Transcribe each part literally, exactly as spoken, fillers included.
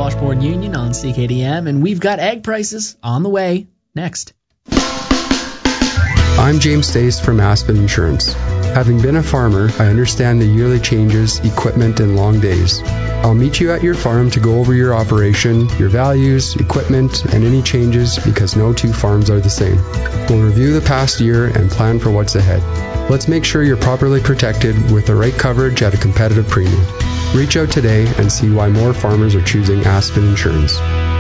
Washboard Union on C K D M, and we've got egg prices on the way next. I'm James Stace from Aspen Insurance. Having been a farmer, I understand the yearly changes, equipment, and long days. I'll meet you at your farm to go over your operation, your values, equipment, and any changes because no two farms are the same. We'll review the past year and plan for what's ahead. Let's make sure you're properly protected with the right coverage at a competitive premium. Reach out today and see why more farmers are choosing Aspen Insurance.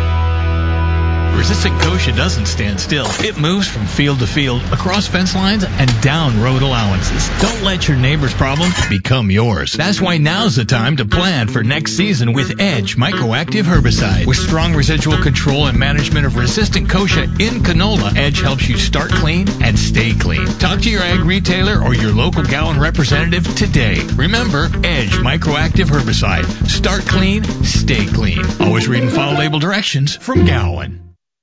Resistant Kochia doesn't stand still. It moves from field to field, across fence lines, and down road allowances. Don't let your neighbor's problem become yours. That's why now's the time to plan for next season with Edge Microactive Herbicide. With strong residual control and management of resistant Kochia in canola, Edge helps you start clean and stay clean. Talk to your ag retailer or your local Gowan representative today. Remember, Edge Microactive Herbicide. Start clean, stay clean. Always read and follow label directions from Gowan.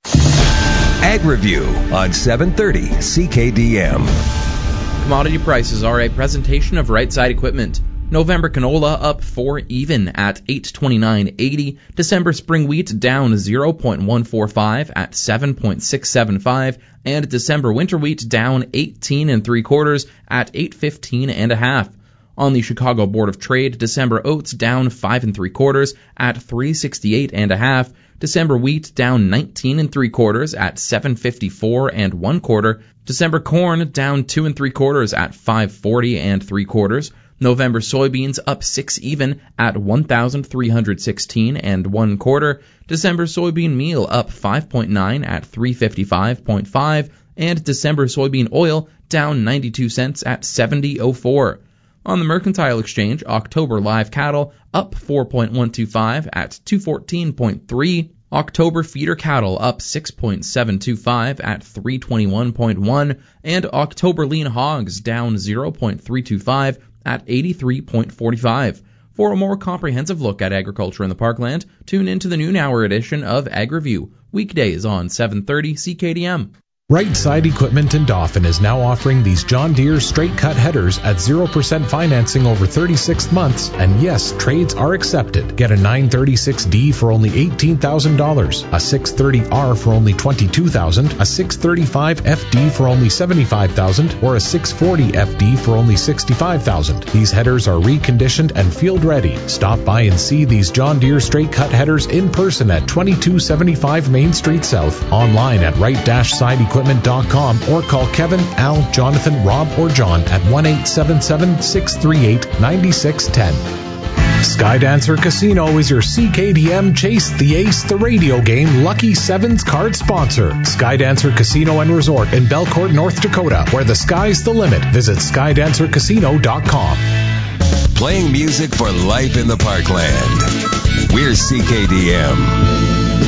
Ag Review on seven thirty C K D M. Commodity prices are a presentation of Right Side Equipment. November canola up four even at eight twenty-nine eighty. December spring wheat down zero point one four five at seven point six seven five, and December winter wheat down eighteen and three quarters at eight fifteen and a half. On the Chicago Board of Trade, December oats down five and three quarters at three sixty-eight and a half. December wheat down nineteen and three quarters at seven fifty-four and one quarter. December corn down two and three quarters at five forty and three quarters. November soybeans up six even at one thousand three hundred sixteen and one quarter. December soybean meal up five point nine at three fifty-five point five, and December soybean oil down ninety-two cents at seventy oh four. On the Mercantile Exchange, October live cattle up four point one two five at two fourteen point three. October feeder cattle up six point seven two five at three twenty-one point one, and October lean hogs down zero point three two five at eighty-three point four five. For a more comprehensive look at agriculture in the Parkland, tune into the noon hour edition of Ag Review, weekdays on seven thirty C K D M. Right Side Equipment in Dauphin is now offering these John Deere straight cut headers at zero percent financing over thirty-six months, and yes, trades are accepted. Get a nine thirty-six D for only eighteen thousand dollars, a six thirty R for only twenty-two thousand dollars, a six thirty-five F D for only seventy-five thousand dollars, or a six forty F D for only sixty-five thousand dollars. These headers are reconditioned and field ready. Stop by and see these John Deere straight cut headers in person at twenty-two seventy-five Main Street South, online at right side equipment dot com, or call Kevin, Al, Jonathan, Rob, or John at one eight seven seven, six three eight, nine six one zero. Skydancer Casino is your C K D M Chase the Ace the radio game Lucky Sevens card sponsor. Skydancer Casino and Resort in Belcourt, North Dakota, where the sky's the limit. Visit skydancer casino dot com. Playing music for life in the Parkland. We're C K D M.